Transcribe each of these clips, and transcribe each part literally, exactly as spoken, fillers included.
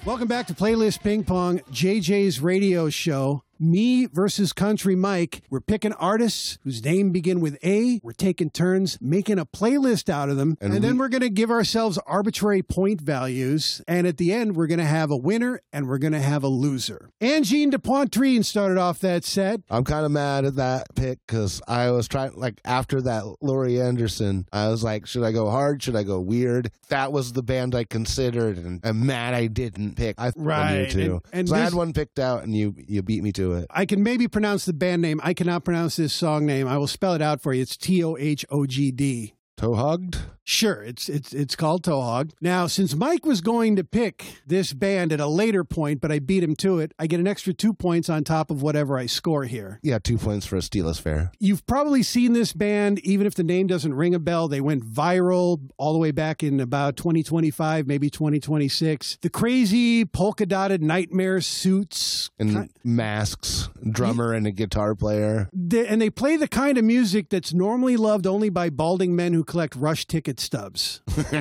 Welcome back to Playlist Ping Pong, J J's radio show. Me versus Country Mike. We're picking artists whose name begin with A. We're taking turns making a playlist out of them. And, and we, then we're going to give ourselves arbitrary point values. And at the end, we're going to have a winner and we're going to have a loser. Angine de Poitrine started off that set. I'm kind of mad at that pick because I was trying, like, after that Laurie Anderson, I was like, should I go hard? Should I go weird? That was the band I considered, and I'm mad I didn't pick. I right. too. And, and so this, I had one picked out, and you, you beat me to it. I can maybe pronounce the band name. I cannot pronounce this song name. I will spell it out for you. It's T O H O G D. Tohogged? Sure, it's it's it's called Tohogged. Now, since Mike was going to pick this band at a later point, but I beat him to it, I get an extra two points on top of whatever I score here. Yeah, two points for a Steelers fair. You've probably seen this band, even if the name doesn't ring a bell. They went viral all the way back in about twenty twenty-five, maybe twenty twenty-six. The crazy polka-dotted nightmare suits. And kind- masks, drummer and a guitar player. They, and they play the kind of music that's normally loved only by balding men who collect Rush ticket stubs.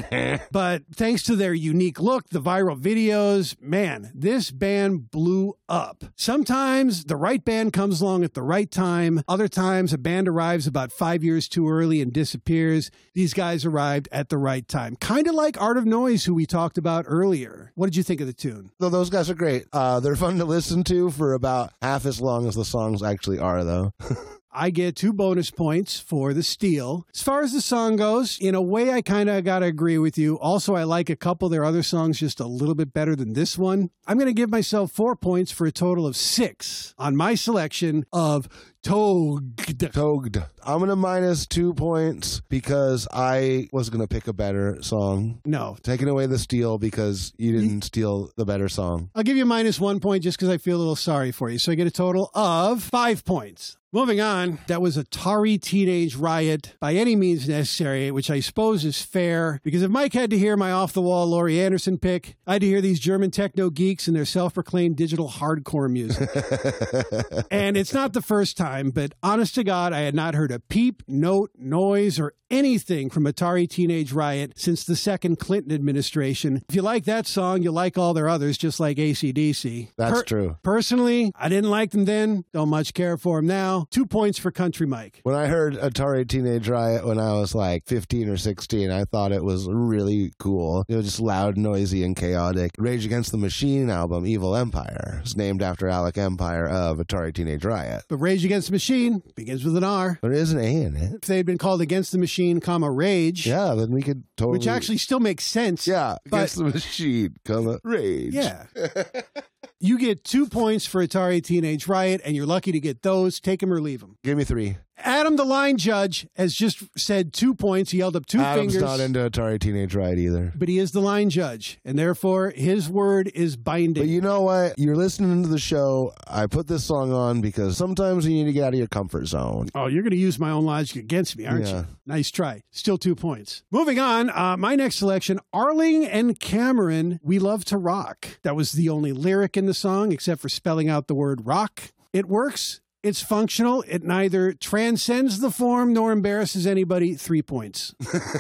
But thanks to their unique look, the viral videos, man, this band blew up. Sometimes the right band comes along at the right time. Other times a band arrives about five years too early and disappears. These guys arrived at the right time. Kind of like Art of Noise, who we talked about earlier. What did you think of the tune? No, those guys are great. Uh, they're fun to listen to for about half as long as the songs actually are, though. I get two bonus points for the steal. As far as the song goes, in a way, I kind of got to agree with you. Also, I like a couple of their other songs just a little bit better than this one. I'm going to give myself four points for a total of six on my selection of Togged. Togged. I'm going to minus two points because I was going to pick a better song. No. Taking away the steal because you didn't steal the better song. I'll give you minus one point just because I feel a little sorry for you. So I get a total of five points. Moving on, that was Atari Teenage Riot by any means necessary, which I suppose is fair, because if Mike had to hear my off-the-wall Laurie Anderson pick, I had to hear these German techno geeks and their self-proclaimed digital hardcore music. And it's not the first time, but honest to God, I had not heard a peep, note, noise, or anything from Atari Teenage Riot since the second Clinton administration. If you like that song, you like all their others, just like A C D C. That's per- true. Personally, I didn't like them then, don't much care for them now. Two points for Country Mike. When I heard Atari Teenage Riot when I was like fifteen or sixteen, I thought it was really cool. It was just loud, noisy, and chaotic. Rage Against the Machine album, Evil Empire, is named after Alec Empire of Atari Teenage Riot. But Rage Against the Machine begins with an R. There is an A in it. If they'd been called Against the Machine, comma, Rage. Yeah, then we could totally... Which actually still makes sense. Yeah, but... Against the Machine, comma, Rage. Yeah. You get two points for Atari Teenage Riot, and you're lucky to get those. Take them or leave them. Give me three. Adam, the line judge, has just said two points. He held up two Adam's fingers. not into Atari Teenage Riot either. But he is the line judge, and therefore his word is binding. But you know what? You're listening to the show. I put this song on because sometimes you need to get out of your comfort zone. Oh, you're going to use my own logic against me, aren't Yeah. you? Nice try. Still two points. Moving on, uh, my next selection, Arling and Cameron, We Love to Rock. That was the only lyric in the song, except for spelling out the word rock. It works. It's functional. It neither transcends the form nor embarrasses anybody. Three points.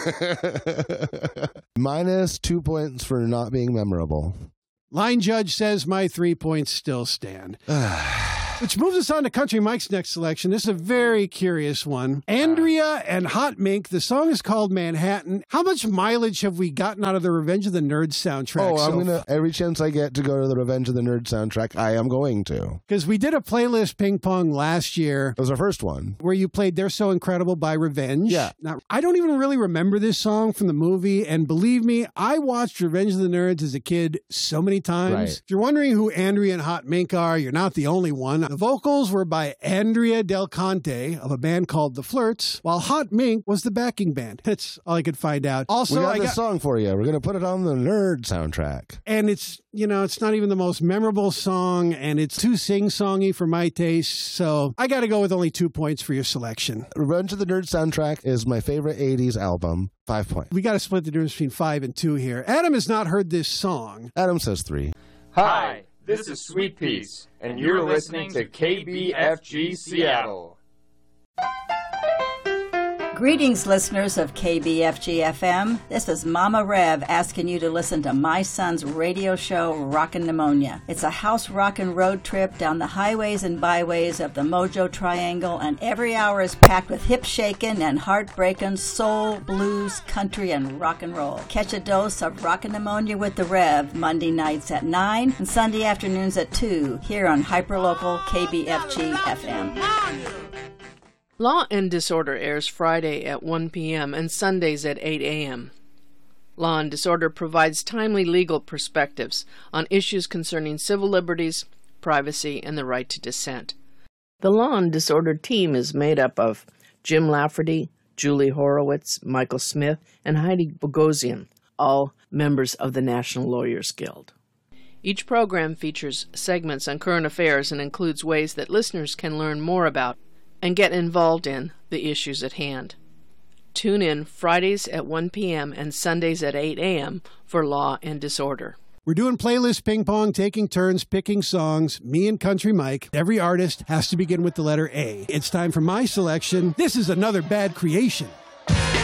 Minus two points for not being memorable. Line judge says my three points still stand. Which moves us on to Country Mike's next selection. This is a very curious one. Andrea and Hot Mink. The song is called Manhattan. How much mileage have we gotten out of the Revenge of the Nerds soundtrack? Oh, I'm so gonna every chance I get to go to the Revenge of the Nerds soundtrack, I am going to. Because we did a playlist ping pong last year. It was our first one. Where you played They're So Incredible by Revenge. Yeah. Now, I don't even really remember this song from the movie, and believe me, I watched Revenge of the Nerds as a kid so many times. Right. If you're wondering who Andrea and Hot Mink are, you're not the only one. The vocals were by Andrea Del Conte of a band called The Flirts, while Hot Mink was the backing band. That's all I could find out. Also, we got I this got, song for you. We're going to put it on the Nerd soundtrack. and it's, you know, it's not even the most memorable song, and it's too sing-songy for my taste, so I got to go with only two points for your selection. Revenge of the Nerds soundtrack is my favorite eighties album. Five points. We got to split the difference between five and two here. Adam has not heard this song. Adam says three. Hi, this is Sweet Peace, and you're listening to K B F G Seattle. Greetings, listeners of K B F G F M. This is Mama Rev asking you to listen to my son's radio show, Rockin' Pneumonia. It's a house rockin' road trip down the highways and byways of the Mojo Triangle, and every hour is packed with hip-shakin' and heart-breakin' soul, blues, country, and rock and roll. Catch a dose of Rockin' Pneumonia with the Rev Monday nights at nine and Sunday afternoons at two here on hyperlocal K B F G F M. Law and Disorder airs Friday at one p.m. and Sundays at eight a.m. Law and Disorder provides timely legal perspectives on issues concerning civil liberties, privacy, and the right to dissent. The Law and Disorder team is made up of Jim Lafferty, Julie Horowitz, Michael Smith, and Heidi Bogosian, all members of the National Lawyers Guild. Each program features segments on current affairs and includes ways that listeners can learn more about and get involved in the issues at hand. Tune in Fridays at one p.m. and Sundays at eight a.m. for Law and Disorder. We're doing playlist ping pong, taking turns picking songs, me and Country Mike. Every artist has to begin with the letter A. It's time for my selection. This is another bad creation.